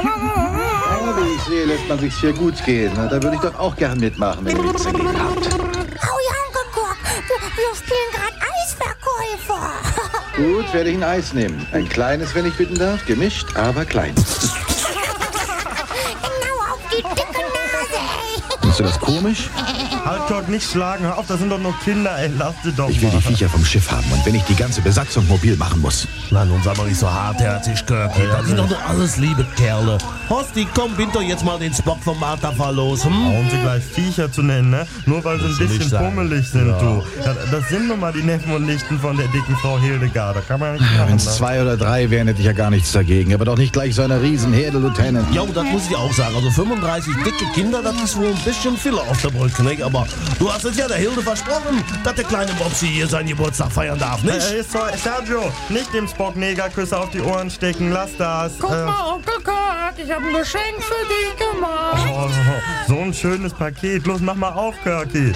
Wie ich sehe, lässt man sich's hier gut gehen. Na, da würde ich doch auch gern mitmachen, wenn ihr nichts dagegen habt. Oh ja, Onkel Kork, wir spielen gerade Eisverkäufer. Gut, werde ich ein Eis nehmen. Ein kleines, wenn ich bitten darf. Gemischt, aber klein. Genau auf die dicke Nase, ey. Findest du das komisch? Halt, Kork, nicht schlagen. Hör auf, das sind doch nur Kinder, ey. Lass sie doch Ich will mal. die Viecher vom Schiff haben und wenn ich die ganze Besatzung mobil machen muss. Na, nun sag mal nicht so hartherzig, Kirky. Das sind doch nur alles liebe Kerle. Hosti, komm, bind doch jetzt mal den Spock vom Marterfall los, Und sie gleich Viecher zu nennen, ne? Nur weil sie ein Musst du nicht bisschen sagen. pummelig sind, Ja. du. Ja, das sind nun mal die Neffen und Nichten von der dicken Frau Hildegard. Da kann man nicht machen, Wenn ne? es 2 oder 3 wären, hätte ich ja gar nichts dagegen. Aber doch nicht gleich so eine Riesenherde, Lieutenant. Jo, das muss ich dir auch sagen. Also 35 dicke Kinder, das ist wohl ein bisschen viel auf der Brücke, nicht? Aber du hast es ja der Hilde versprochen, dass der kleine Mopsi hier seinen Geburtstag feiern darf, nicht? Sergio, nicht dem Spock-Negerküsse auf die Ohren stecken. Lass das. Guck mal, Onkel Kork, ich habe ein Geschenk für dich gemacht. Oh, so ein schönes Paket. Los, mach mal auf, Kirky.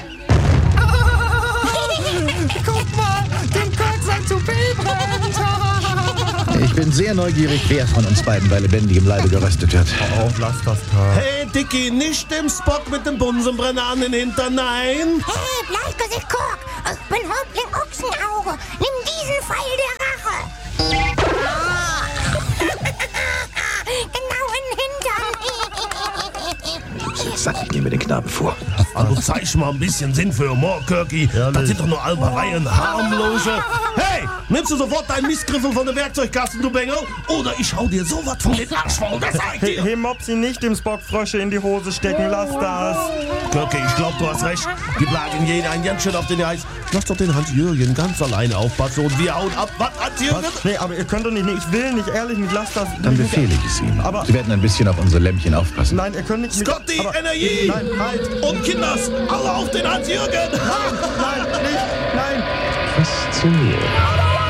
Guck mal, dem Kork sein Toupet brennt. Ich bin sehr neugierig, wer von uns beiden bei lebendigem Leibe geröstet wird. Oh, lass das, Kirk. Hey, Dicky, nicht dem Spock mit dem Bunsenbrenner an den Hintern, nein! Hey, Bleichgesicht Kork, ich bin Häuptling Ochsenauge. Nimm diesen Pfeil der Rache. Genau in den Hintern. Satt, ich nehme den Knaben vor. Also zeig mal ein bisschen Sinn für Humor, Kirky. Das sind doch nur Albereien, harmlose. Hey, nimmst du sofort deinen Mistgriffel von dem Werkzeugkasten, du Bengel? Oder ich hau dir sowas von den Arsch voll, das sag ich dir. Hey, Mopsi, nicht dem Spock-Frösche in die Hose stecken. Lass das. Kirky, ich glaub, du hast recht. Die plagen jeden ein ganz schön auf den Eis. Lass doch den Hans-Jürgen ganz alleine aufpassen und wir hauen ab. Was, Hans-Jürgen? Nee, aber ihr könnt doch nicht. Nee, ich will nicht, ehrlich nicht. Lass das. Dann befehle ich es ihm. Aber- Sie werden ein bisschen auf unsere Lämmchen aufpassen. Nein, ihr könnt nicht. Scotty, aber- Energie! Nein, halt. Und Kinders, alle auf den Hans-Jürgen! Nein, nicht. Nein. Faszinierend.